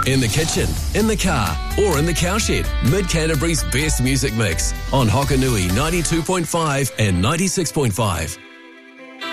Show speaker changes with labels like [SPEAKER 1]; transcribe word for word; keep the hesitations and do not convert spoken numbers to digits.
[SPEAKER 1] in the kitchen, in the car, or in the cowshed. Mid-Canterbury's best music mix on Hokanui ninety-two point five and ninety-six point five.